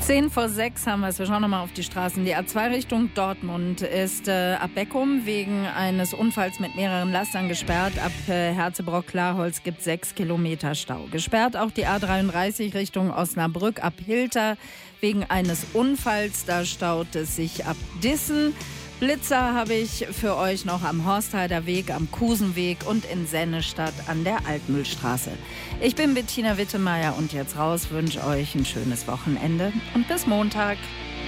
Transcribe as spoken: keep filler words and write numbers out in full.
Zehn vor sechs haben wir es. Wir schauen nochmal auf die Straßen. Die A zwei Richtung Dortmund ist äh, ab Beckum wegen eines Unfalls mit mehreren Lastern gesperrt. Ab äh, Herzebrock-Klarholz gibt sechs Kilometer Stau. Gesperrt auch die A dreiunddreißig Richtung Osnabrück ab Hilter wegen eines Unfalls. Da staut es sich ab Dissen. Blitzer habe ich für euch noch am Horstheider Weg, am Kusenweg und in Sennestadt an der Altmühlstraße. Ich bin Bettina Wittemeier und jetzt raus, wünsche euch ein schönes Wochenende und bis Montag.